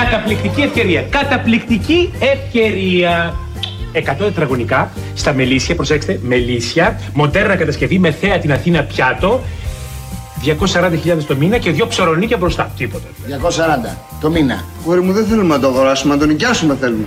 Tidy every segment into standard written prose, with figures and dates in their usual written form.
Καταπληκτική ευκαιρία. Καταπληκτική ευκαιρία. 100 τετραγωνικά στα Μελίσια, προσέξτε, Μελίσια, μοντέρνα κατασκευή με θέα την Αθήνα πιάτο, 240.000 το μήνα και 2 ψωρονίκια μπροστά. Τίποτα. 240 το μήνα. Κόρη μου, δεν θέλουμε να το αγοράσουμε, να το νοικιάσουμε θέλουμε.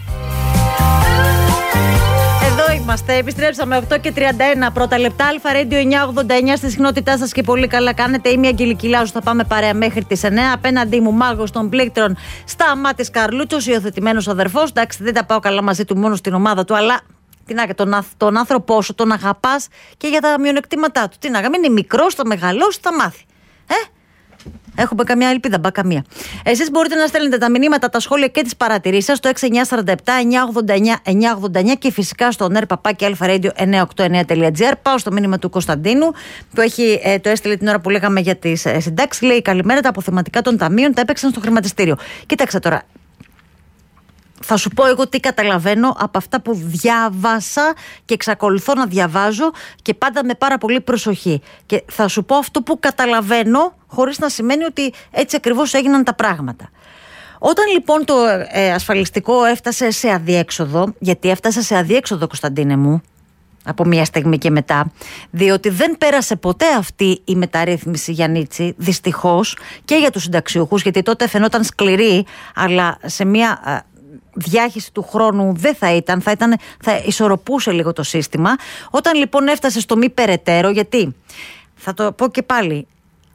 Εδώ είμαστε, επιστρέψαμε 8:31 πρώτα λεπτά. Αλφα Radio 989 στη συχνότητά σας και πολύ καλά κάνετε. Είμαι η Αγγελική Λάου, θα πάμε παρέα μέχρι τις 9. Απέναντί μου, μάγος των πλήκτρων, Σταμάτης Καρλούτσος, υιοθετημένος αδερφός. Εντάξει, δεν τα πάω καλά μαζί του, μόνο στην ομάδα του, αλλά τι να, τον άνθρωπό σου τον αγαπάς και για τα μειονεκτήματά του. Τι να, μην είναι μικρός, θα μεγαλώσει, θα μάθει. Έχουμε καμιά ελπίδα, μπα καμία. Εσείς μπορείτε να στέλνετε τα μηνύματα, τα σχόλια και τις παρατηρήσεις σας στο 6947-989-989 και φυσικά στο nerpapaki-alpha-radio989.gr. Πάω στο μήνυμα του Κωνσταντίνου που το έστειλε την ώρα που λέγαμε για τις συντάξεις. Λέει: καλημέρα, τα αποθεματικά των ταμείων τα έπαιξαν στο χρηματιστήριο. Κοίταξε τώρα. Θα σου πω εγώ τι καταλαβαίνω από αυτά που διάβασα και εξακολουθώ να διαβάζω και πάντα με πάρα πολύ προσοχή. Και θα σου πω αυτό που καταλαβαίνω χωρίς να σημαίνει ότι έτσι ακριβώς έγιναν τα πράγματα. Όταν λοιπόν το ασφαλιστικό έφτασε σε αδιέξοδο, γιατί έφτασε σε αδιέξοδο, Κωνσταντίνε μου, από μια στιγμή και μετά, διότι δεν πέρασε ποτέ αυτή η μεταρρύθμιση, Γιαννίτσι, δυστυχώς, και για τους συνταξιούχους, γιατί τότε φαινόταν σκληρή, αλλά σε μια διάχυση του χρόνου δεν θα ισορροπούσε λίγο το σύστημα. Όταν λοιπόν έφτασε στο μη περαιτέρω, γιατί θα το πω και πάλι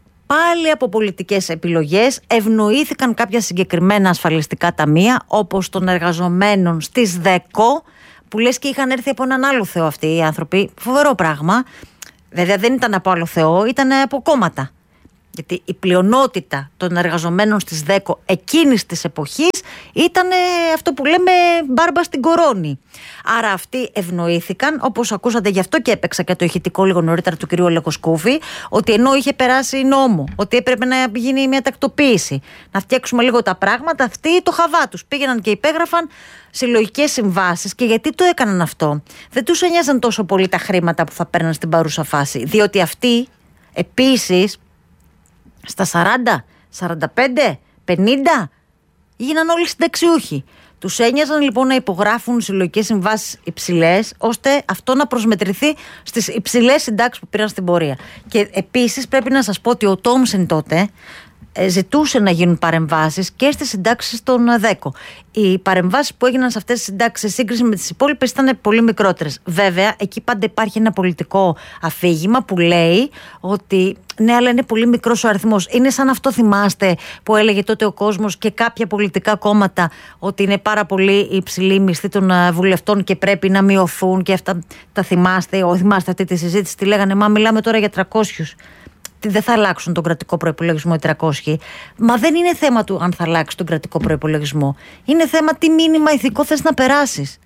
από πολιτικές επιλογές ευνοήθηκαν κάποια συγκεκριμένα ασφαλιστικά ταμεία, όπως των εργαζομένων στις ΔΕΚΟ, που λες και είχαν έρθει από έναν άλλο θεό αυτοί οι άνθρωποι. Φοβερό πράγμα. Βέβαια δεν ήταν από άλλο θεό, ήταν από κόμματα. Γιατί η πλειονότητα των εργαζομένων στις ΔΕΚΟ εκείνης της εποχής ήταν αυτό που λέμε μπάρμπα στην κορώνη. Άρα αυτοί ευνοήθηκαν, όπως ακούσατε, γι' αυτό και έπαιξα και το ηχητικό λίγο νωρίτερα του κυρίου Λεκοσκούφη, ότι ενώ είχε περάσει νόμο, ότι έπρεπε να γίνει μια τακτοποίηση, να φτιάξουμε λίγο τα πράγματα, αυτοί το χαβά τους πήγαιναν και υπέγραφαν συλλογικές συμβάσεις. Και γιατί το έκαναν αυτό? Δεν τους ένοιαζαν τόσο πολύ τα χρήματα που θα παίρναν στην παρούσα φάση, διότι αυτοί επίσης στα 40, 45, 50 γίναν όλοι συνταξιούχοι. Τους ένοιαζαν λοιπόν να υπογράφουν συλλογικές συμβάσεις υψηλές, ώστε αυτό να προσμετρηθεί στις υψηλές συντάξεις που πήραν στην πορεία. Και επίσης πρέπει να σας πω ότι ο Τόμσεν τότε ζητούσε να γίνουν παρεμβάσεις και στις συντάξεις των ΔΕΚΟ. Οι παρεμβάσεις που έγιναν σε αυτές τις συντάξεις σε σύγκριση με τις υπόλοιπες ήταν πολύ μικρότερες. Βέβαια, εκεί πάντα υπάρχει ένα πολιτικό αφήγημα που λέει ότι ναι, αλλά είναι πολύ μικρός ο αριθμός. Είναι σαν αυτό, θυμάστε, που έλεγε τότε ο κόσμος και κάποια πολιτικά κόμματα, ότι είναι πάρα πολύ υψηλή η μισθή των βουλευτών και πρέπει να μειωθούν και αυτά τα θυμάστε. Θυμάστε αυτή τη συζήτηση, τη λέγανε, μα μιλάμε τώρα για 300. Δεν θα αλλάξουν τον κρατικό προϋπολογισμό οι 300. Μα δεν είναι θέμα του αν θα αλλάξει τον κρατικό προϋπολογισμό. Είναι θέμα τι μήνυμα ηθικό θες να περάσεις.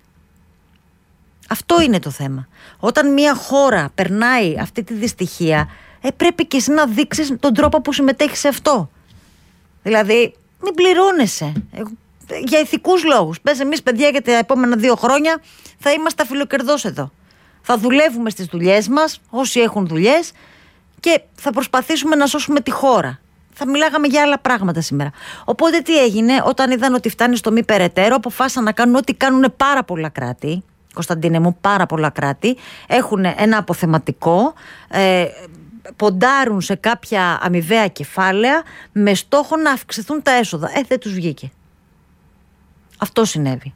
Αυτό είναι το θέμα. Όταν μια χώρα περνάει αυτή τη δυστυχία, πρέπει και εσύ να δείξεις τον τρόπο που συμμετέχεις σε αυτό. Δηλαδή, μην πληρώνεσαι. Για ηθικούς λόγους. Πες, εμείς παιδιά για τα επόμενα 2 χρόνια θα είμαστε αφιλοκερδός εδώ. Θα δουλεύουμε στις δουλειές μας, όσοι έχουν δουλειές, και θα προσπαθήσουμε να σώσουμε τη χώρα. Θα μιλάγαμε για άλλα πράγματα σήμερα. Οπότε τι έγινε? Όταν είδαν ότι φτάνει στο μη περαιτέρω, αποφάσισαν να κάνουν ό,τι κάνουν πάρα πολλά κράτη. Κωνσταντίνε μου, πάρα πολλά κράτη. Έχουν ένα αποθεματικό, ποντάρουν σε κάποια αμοιβαία κεφάλαια με στόχο να αυξηθούν τα έσοδα. Δεν τους βγήκε. Αυτό συνέβη.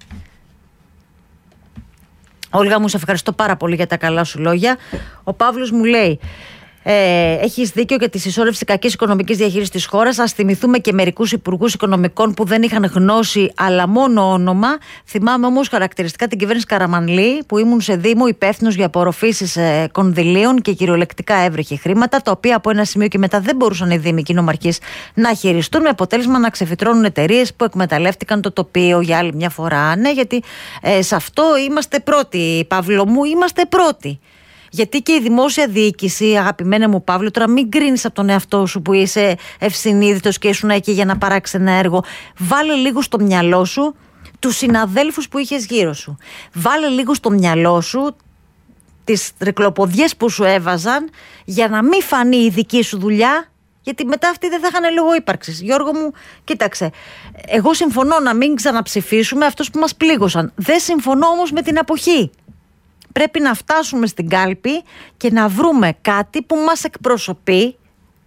Όλγα μου, σε ευχαριστώ πάρα πολύ για τα καλά σου λόγια. Ο Παύλος μου λέει: έχεις δίκιο για τη συσσόρευση κακής οικονομικής διαχείρισης της χώρας. Ας θυμηθούμε και μερικούς υπουργούς οικονομικών που δεν είχαν γνώση αλλά μόνο όνομα. Θυμάμαι όμως χαρακτηριστικά την κυβέρνηση Καραμανλή, που ήμουν σε Δήμο υπεύθυνος για απορροφήσεις κονδυλίων και κυριολεκτικά έβρεχε χρήματα, τα οποία από ένα σημείο και μετά δεν μπορούσαν οι Δήμοι και οι νομαρχίες να χειριστούν, με αποτέλεσμα να ξεφυτρώνουν εταιρείες που εκμεταλλεύτηκαν το τοπίο για άλλη μια φορά. Ναι, γιατί σε αυτό είμαστε πρώτοι, Παύλο μου, είμαστε πρώτοι. Γιατί και η δημόσια διοίκηση, αγαπημένα μου Παύλο, τώρα μην κρίνεις από τον εαυτό σου που είσαι ευσυνείδητος και ήσουν εκεί για να παράξεις ένα έργο. Βάλε λίγο στο μυαλό σου τους συναδέλφους που είχες γύρω σου. Βάλε λίγο στο μυαλό σου τις τρικλοποδιές που σου έβαζαν για να μην φανεί η δική σου δουλειά Γιατί μετά αυτοί δεν θα είχαν λόγο ύπαρξης. Γιώργο μου, κοίταξε. Εγώ συμφωνώ να μην ξαναψηφίσουμε αυτούς που μας πλήγωσαν. Δεν συμφωνώ όμως με την αποχή. Πρέπει να φτάσουμε στην κάλπη και να βρούμε κάτι που μας εκπροσωπεί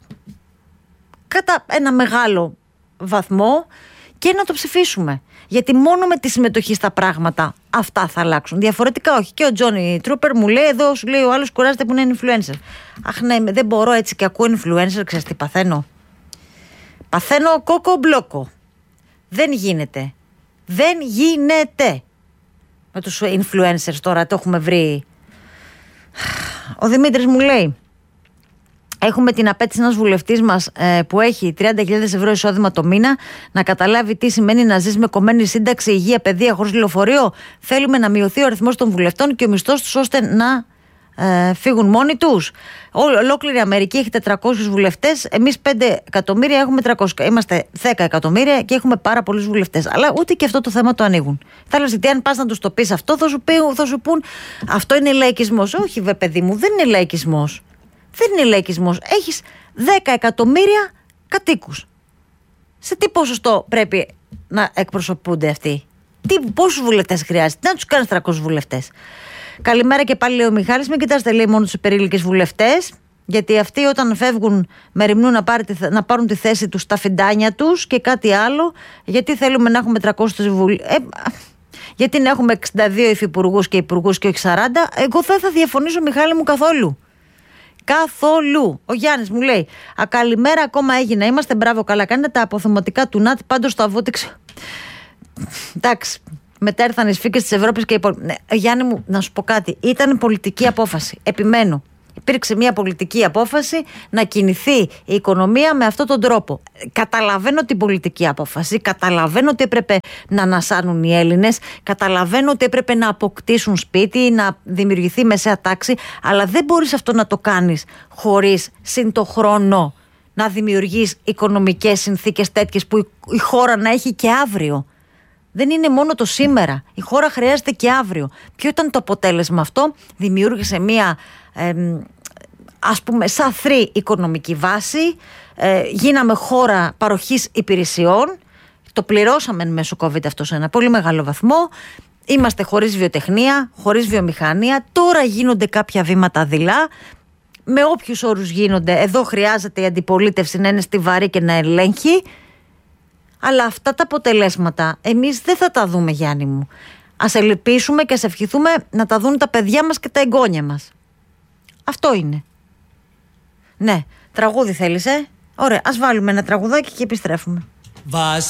κατά ένα μεγάλο βαθμό και να το ψηφίσουμε. Γιατί μόνο με τη συμμετοχή στα πράγματα αυτά θα αλλάξουν. Διαφορετικά όχι. Και ο Τζόνι Τρούπερ μου λέει εδώ, σου λέει ο άλλος κουράζεται που είναι influencer. Αχ ναι, δεν μπορώ έτσι και ακούω influencer, ξέρεις τι παθαίνω. Παθαίνω κόκο μπλόκο. Δεν γίνεται. Δεν γίνεται. Με τους influencers τώρα το έχουμε βρει. Ο Δημήτρης μου λέει, έχουμε την απέτηση ένας βουλευτής μας που έχει 30.000 ευρώ εισόδημα το μήνα να καταλάβει τι σημαίνει να ζεις με κομμένη σύνταξη, υγεία, παιδεία χωρίς λεωφορείο. Θέλουμε να μειωθεί ο αριθμός των βουλευτών και ο μισθός τους ώστε να φύγουν μόνοι τους. Ολόκληρη Αμερική έχει 400 βουλευτές. Εμείς 5 εκατομμύρια έχουμε 300. Είμαστε 10 εκατομμύρια και έχουμε πάρα πολλούς βουλευτές. Αλλά ούτε και αυτό το θέμα το ανοίγουν. Θα λες ότι αν πας να τους το πεις αυτό, θα σου πούν αυτό είναι λαϊκισμός. Όχι, βε παιδί μου, δεν είναι λαϊκισμός. Δεν είναι λαϊκισμός. Έχεις 10 εκατομμύρια κατοίκους. Σε τι ποσοστό πρέπει να εκπροσωπούνται αυτοί? Πόσους βουλευτές χρειάζεται? Να τους κάνεις 300 βουλευτές. Καλημέρα και πάλι, λέει ο Μιχάλης. Μην κοιτάστε, λέει, μόνο τους υπερήλικες βουλευτές. Γιατί αυτοί όταν φεύγουν μεριμνούν να πάρουν τη θέση τους στα φιντάνια τους και κάτι άλλο. Γιατί θέλουμε να έχουμε 300 βουλευτές. Γιατί να έχουμε 62 υφυπουργούς και υπουργούς και όχι 40. Εγώ δεν θα διαφωνήσω, Μιχάλη μου, καθόλου. Καθόλου. Ο Γιάννης μου λέει, καλημέρα, ακόμα έγινα. Είμαστε, μπράβο, καλά κάνετε. Τα αποθεματικά του ΝΑΤ πάντως στο αβούτυξε. Εντάξει. Μετά ήρθαν οι σφίγγες της Ευρώπης και Γιάννη μου, να σου πω κάτι. Ήταν πολιτική απόφαση. Επιμένω. Υπήρξε μια πολιτική απόφαση να κινηθεί η οικονομία με αυτόν τον τρόπο. Καταλαβαίνω την πολιτική απόφαση. Καταλαβαίνω ότι έπρεπε να ανασάνουν οι Έλληνες. Καταλαβαίνω ότι έπρεπε να αποκτήσουν σπίτι, να δημιουργηθεί μεσαία τάξη. Αλλά δεν μπορείς αυτό να το κάνεις χωρίς συν το χρόνο να δημιουργείς οικονομικές συνθήκες τέτοιες που η χώρα να έχει και αύριο. Δεν είναι μόνο το σήμερα. Η χώρα χρειάζεται και αύριο. Ποιο ήταν το αποτέλεσμα αυτό? Δημιούργησε μία ας πούμε σαθρή οικονομική βάση. Γίναμε χώρα παροχής υπηρεσιών. Το πληρώσαμε μέσω COVID αυτό σε ένα πολύ μεγάλο βαθμό. Είμαστε χωρίς βιοτεχνία, χωρίς βιομηχανία. Τώρα γίνονται κάποια βήματα δειλά. Με όποιους όρους γίνονται. Εδώ χρειάζεται η αντιπολίτευση να είναι στιβαρή και να ελέγχει. Αλλά αυτά τα αποτελέσματα εμείς δεν θα τα δούμε, Γιάννη μου. Ας ελπίσουμε και ας ευχηθούμε να τα δουν τα παιδιά μας και τα εγγόνια μας. Αυτό είναι. Ναι, τραγούδι θέλεις, Ωραία, ας βάλουμε ένα τραγουδάκι και επιστρέφουμε.